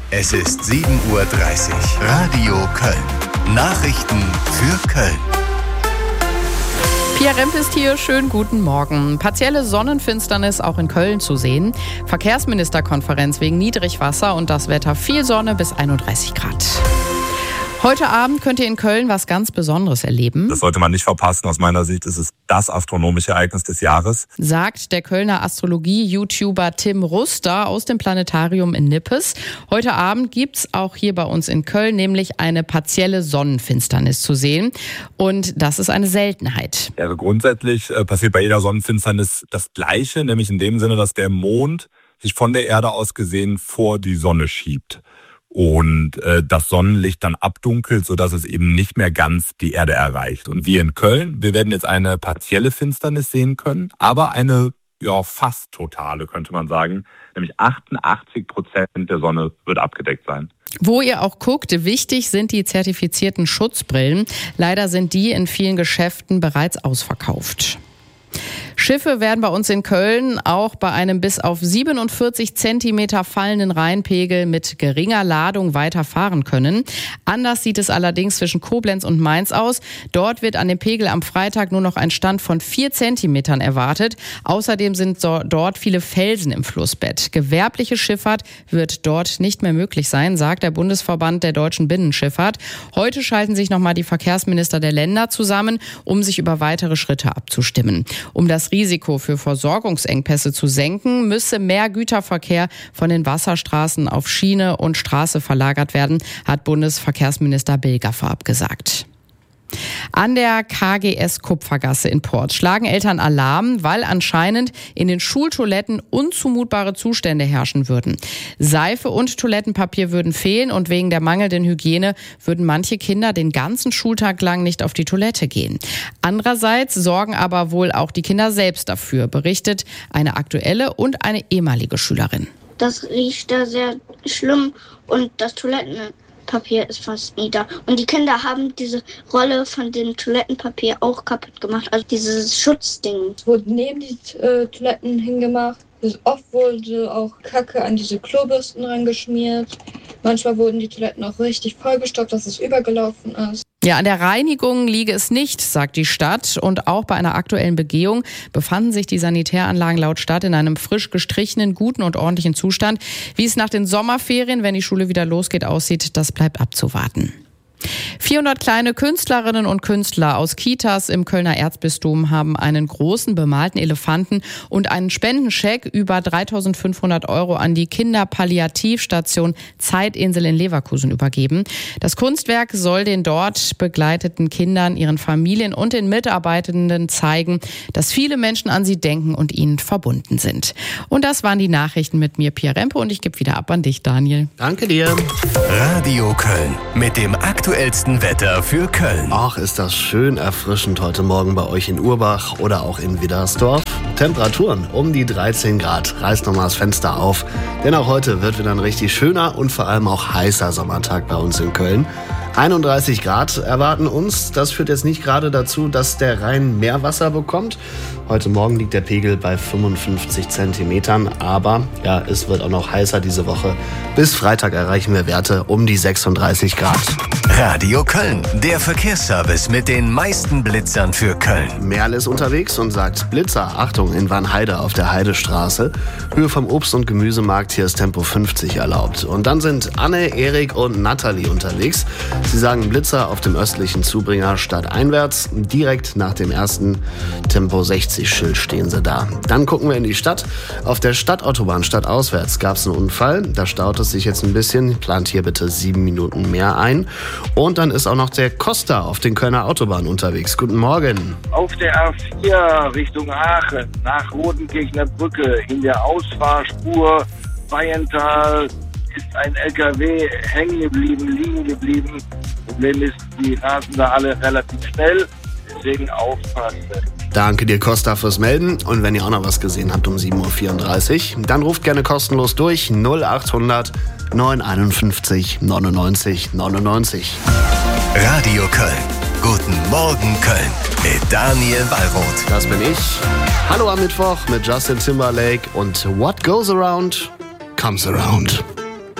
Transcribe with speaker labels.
Speaker 1: Es ist 7:30 Uhr. Radio Köln. Nachrichten für Köln.
Speaker 2: Pia Remp ist hier, schönen guten Morgen. Partielle Sonnenfinsternis auch in Köln zu sehen. Verkehrsministerkonferenz wegen Niedrigwasser und das Wetter viel Sonne bis 31 Grad. Heute Abend könnt ihr in Köln was ganz Besonderes erleben.
Speaker 3: Das sollte man nicht verpassen. Aus meiner Sicht ist es das astronomische Ereignis des Jahres.
Speaker 2: Sagt der Kölner Astrologie-YouTuber Tim Ruster aus dem Planetarium in Nippes. Heute Abend gibt's auch hier bei uns in Köln nämlich eine partielle Sonnenfinsternis zu sehen. Und das ist eine Seltenheit.
Speaker 3: Ja, also grundsätzlich passiert bei jeder Sonnenfinsternis das Gleiche, nämlich in dem Sinne, dass der Mond sich von der Erde aus gesehen vor die Sonne schiebt. Und das Sonnenlicht dann abdunkelt, sodass es eben nicht mehr ganz die Erde erreicht. Und wir in Köln, wir werden jetzt eine partielle Finsternis sehen können, aber eine fast totale, könnte man sagen. Nämlich 88% der Sonne wird abgedeckt sein.
Speaker 2: Wo ihr auch guckt, wichtig sind die zertifizierten Schutzbrillen. Leider sind die in vielen Geschäften bereits ausverkauft. Schiffe werden bei uns in Köln auch bei einem bis auf 47 Zentimeter fallenden Rheinpegel mit geringer Ladung weiterfahren können. Anders sieht es allerdings zwischen Koblenz und Mainz aus. Dort wird an dem Pegel am Freitag nur noch ein Stand von 4 Zentimetern erwartet. Außerdem sind dort viele Felsen im Flussbett. Gewerbliche Schifffahrt wird dort nicht mehr möglich sein, sagt der Bundesverband der deutschen Binnenschifffahrt. Heute schalten sich nochmal die Verkehrsminister der Länder zusammen, um sich über weitere Schritte abzustimmen. Um das Risiko für Versorgungsengpässe zu senken, müsse mehr Güterverkehr von den Wasserstraßen auf Schiene und Straße verlagert werden, hat Bundesverkehrsminister Bilgaffer abgesagt. An der KGS Kupfergasse in Porz schlagen Eltern Alarm, weil anscheinend in den Schultoiletten unzumutbare Zustände herrschen würden. Seife und Toilettenpapier würden fehlen und wegen der mangelnden Hygiene würden manche Kinder den ganzen Schultag lang nicht auf die Toilette gehen. Andererseits sorgen aber wohl auch die Kinder selbst dafür, berichtet eine aktuelle und eine ehemalige Schülerin.
Speaker 4: Das riecht da sehr schlimm und das Toilettenpapier ist fast nie da. Und die Kinder haben diese Rolle von dem Toilettenpapier auch kaputt gemacht. Also dieses Schutzding.
Speaker 5: Es wurde neben die Toiletten hingemacht. Oft wurde auch Kacke an diese Klobürsten rangeschmiert. Manchmal wurden die Toiletten auch richtig vollgestopft, dass es übergelaufen ist.
Speaker 2: Ja, an der Reinigung liege es nicht, sagt die Stadt. Und auch bei einer aktuellen Begehung befanden sich die Sanitäranlagen laut Stadt in einem frisch gestrichenen, guten und ordentlichen Zustand. Wie es nach den Sommerferien, wenn die Schule wieder losgeht, aussieht, das bleibt abzuwarten. 400 kleine Künstlerinnen und Künstler aus Kitas im Kölner Erzbistum haben einen großen bemalten Elefanten und einen Spendenscheck über 3.500 € an die Kinderpalliativstation Zeitinsel in Leverkusen übergeben. Das Kunstwerk soll den dort begleiteten Kindern, ihren Familien und den Mitarbeitenden zeigen, dass viele Menschen an sie denken und ihnen verbunden sind. Und das waren die Nachrichten mit mir, Pia Rempe, und ich gebe wieder ab an dich, Daniel.
Speaker 1: Danke dir. Radio Köln mit dem aktuellsten Wetter für Köln.
Speaker 6: Ach, ist das schön erfrischend heute Morgen bei euch in Urbach oder auch in Widdersdorf. Temperaturen um die 13 Grad. Reißt nochmal das Fenster auf, denn auch heute wird wieder ein richtig schöner und vor allem auch heißer Sommertag bei uns in Köln. 31 Grad erwarten uns. Das führt jetzt nicht gerade dazu, dass der Rhein mehr Wasser bekommt. Heute Morgen liegt der Pegel bei 55 Zentimetern. Aber ja, es wird auch noch heißer diese Woche. Bis Freitag erreichen wir Werte um die 36 Grad.
Speaker 1: Radio Köln, der Verkehrsservice mit den meisten Blitzern für Köln.
Speaker 6: Merl ist unterwegs und sagt Blitzer. Achtung, in Wannheide auf der Heidestraße. Höhe vom Obst- und Gemüsemarkt, hier ist Tempo 50 erlaubt. Und dann sind Anne, Erik und Nathalie unterwegs. Sie sagen Blitzer auf dem östlichen Zubringer stadteinwärts. Direkt nach dem ersten Tempo 60-Schild stehen sie da. Dann gucken wir in die Stadt. Auf der Stadtautobahn stadtauswärts gab es einen Unfall. Da staut es sich jetzt ein bisschen. Plant hier bitte 7 Minuten mehr ein. Und dann ist auch noch der Costa auf den Kölner Autobahnen unterwegs. Guten Morgen.
Speaker 7: Auf der A4 Richtung Aachen nach Rodenkirchner Brücke in der Ausfahrspur Bayental ist ein LKW liegen geblieben. Problem ist, die rasen da alle relativ schnell, deswegen aufpassen.
Speaker 6: Danke dir, Costa, fürs Melden. Und wenn ihr auch noch was gesehen habt um 7.34 Uhr, dann ruft gerne kostenlos durch 0800 951 99 99.
Speaker 1: Radio Köln. Guten Morgen, Köln. Mit Daniel Wallroth.
Speaker 6: Das bin ich. Hallo am Mittwoch mit Justin Timberlake und What Goes Around, Comes Around.